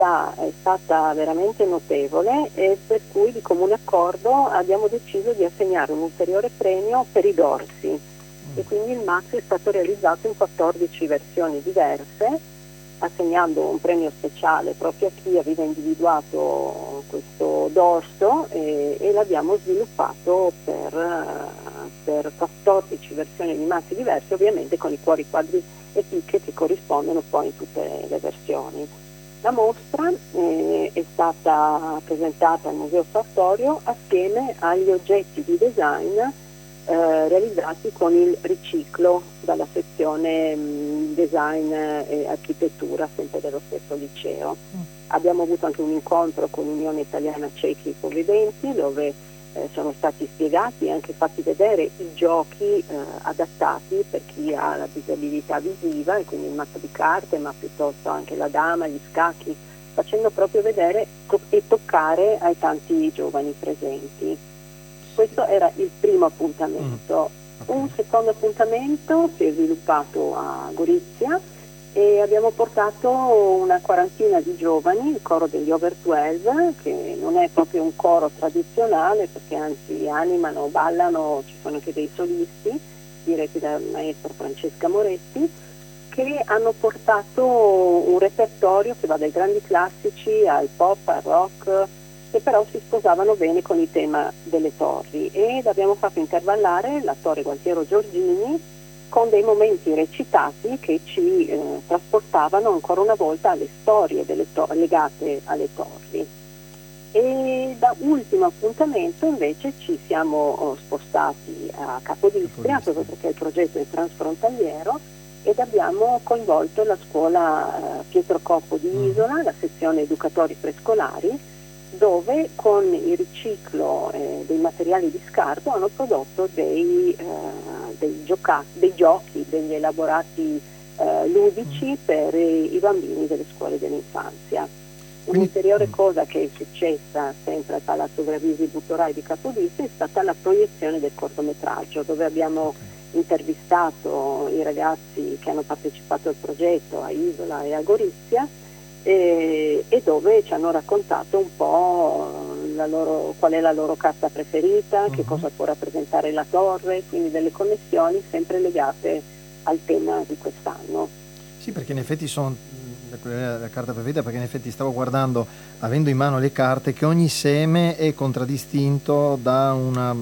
è stata veramente notevole, e per cui di comune accordo abbiamo deciso di assegnare un ulteriore premio per i dorsi, e quindi il Max è stato realizzato in 14 versioni diverse, assegnando un premio speciale proprio a chi aveva individuato questo dorso, e l'abbiamo sviluppato per 14 versioni di mazzi diverse, ovviamente con i cuori, quadri e picche che corrispondono poi in tutte le versioni. La mostra è stata presentata al Museo Sartorio assieme agli oggetti di design realizzati con il riciclo dalla sezione design e architettura, sempre dello stesso liceo. Abbiamo avuto anche un incontro con l'Unione Italiana Ciechi e Ipovedenti, dove sono stati spiegati e anche fatti vedere i giochi adattati per chi ha la disabilità visiva, e quindi il mazzo di carte, ma piuttosto anche la dama, gli scacchi, facendo proprio vedere e toccare ai tanti giovani presenti. Questo era il primo appuntamento. Un secondo appuntamento si è sviluppato a Gorizia, e abbiamo portato una quarantina di giovani, il coro degli Over 12, che non è proprio un coro tradizionale, perché anzi animano, ballano, ci sono anche dei solisti diretti dal maestro Francesca Moretti, che hanno portato un repertorio che va dai grandi classici al pop, al rock, che però si sposavano bene con il tema delle torri, ed abbiamo fatto intervallare la Torre Gualtiero Giorgini con dei momenti recitati che ci trasportavano ancora una volta alle storie legate alle torri. E da ultimo appuntamento invece ci siamo spostati a Capodistria, proprio perché il progetto è transfrontaliero, ed abbiamo coinvolto la scuola Pietro Coppo di Isola, la sezione educatori prescolari, dove con il riciclo dei materiali di scarto hanno prodotto dei giochi, degli elaborati ludici per i bambini delle scuole dell'infanzia. Un'ulteriore cosa che è successa sempre al Palazzo Gravisi Buttorai di Capodistria è stata la proiezione del cortometraggio, dove abbiamo intervistato i ragazzi che hanno partecipato al progetto a Isola e a Gorizia, e dove ci hanno raccontato un po' qual è la loro carta preferita, che cosa può rappresentare la torre, quindi delle connessioni sempre legate al tema di quest'anno. Sì, perché in effetti sono la carta preferita, perché in effetti stavo guardando, avendo in mano le carte, che ogni seme è contraddistinto da una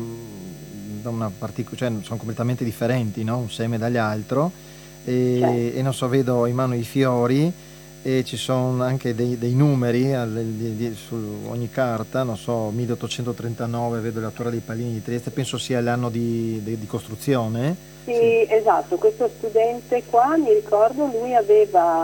cioè sono completamente differenti, no? Un seme dall'altro, e non so, vedo in mano i fiori, e ci sono anche dei numeri su ogni carta, non so, 1839, vedo la Torre dei Pallini di Trieste, penso sia l'anno di costruzione. Sì, esatto, questo studente qua, mi ricordo, lui aveva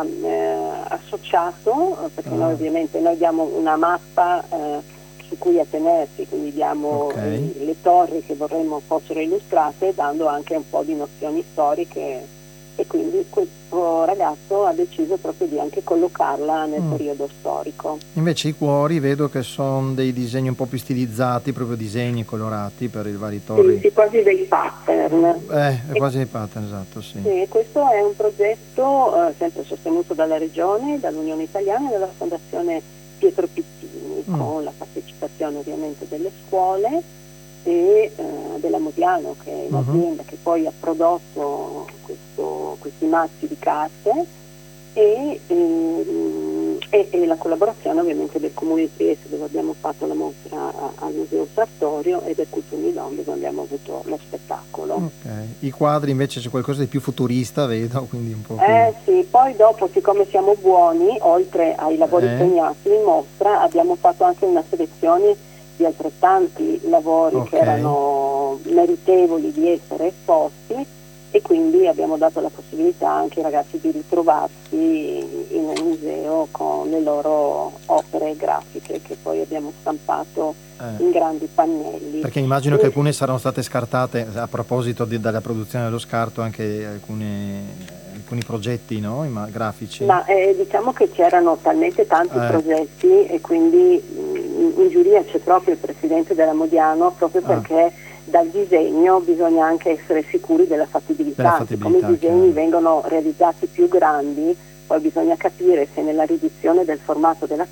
associato, perché noi ovviamente diamo una mappa su cui attenersi, quindi diamo le torri che vorremmo fossero illustrate, dando anche un po' di nozioni storiche, e quindi questo ragazzo ha deciso proprio di anche collocarla nel periodo storico. Invece i cuori vedo che sono dei disegni un po' più stilizzati, proprio disegni colorati per i vari torri. Sì, quasi dei pattern. È quasi dei pattern, esatto, sì. Sì, questo è un progetto sempre sostenuto dalla Regione, dall'Unione Italiana e dalla Fondazione Pietro Pittini, con la partecipazione ovviamente delle scuole e della Modiano, che è un'azienda che poi ha prodotto questi mazzi di carte, e la collaborazione ovviamente del Comune di Trieste, dove abbiamo fatto la mostra al Museo Sartorio, e del Culturmilon, dove abbiamo avuto lo spettacolo. I quadri invece c'è qualcosa di più futurista, vedo, quindi un po' Sì, poi dopo, siccome siamo buoni, oltre ai lavori premiati in mostra, abbiamo fatto anche una selezione di altrettanti lavori che erano meritevoli di essere esposti, e quindi abbiamo dato la possibilità anche ai ragazzi di ritrovarsi in un museo con le loro opere grafiche, che poi abbiamo stampato in grandi pannelli. Perché immagino che alcune saranno state scartate, a proposito della produzione dello scarto, anche alcuni progetti, no? Grafici. Ma diciamo che c'erano talmente tanti progetti, e quindi in giuria c'è proprio il presidente della Modiano, proprio perché dal disegno bisogna anche essere sicuri della fattibilità. Siccome i disegni vengono realizzati più grandi, poi bisogna capire se nella riduzione del formato della